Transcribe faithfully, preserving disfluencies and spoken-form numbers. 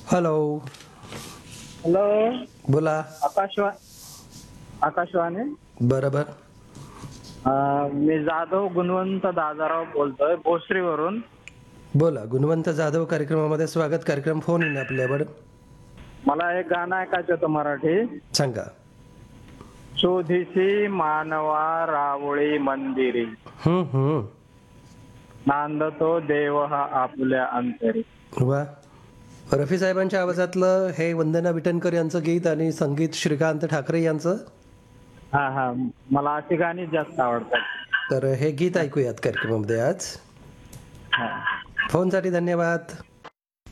Hello. Hello. बोला. आकाशवा आकाशवाणी. बरोबर. अं, मी जाधव गुणवंत दादाराव बोलतोय भोसरीवरून. बोला. गुणवंत जाधव कार्यक्रमामध्ये स्वागत. कार्यक्रम फोन इन आपल्यावर. मला एक गाणं ऐकायचं होतं मराठी. सांगा. शोधिसी मानवा रावळी मंदिरी, हम्म हम्म. नांदतो देव हा आपल्या अंतरी. वा. रफी साहेबांच्या आवाजातलं हे वंदना विटणकर यांचं गीत आणि संगीत श्रीकांत ठाकरे यांचं. हा हा मला अशी गाणी जास्त आवडतात. तर हे गीत ऐकूयात कार्यक्रमामध्ये आज. हा. फोनसाठी धन्यवाद.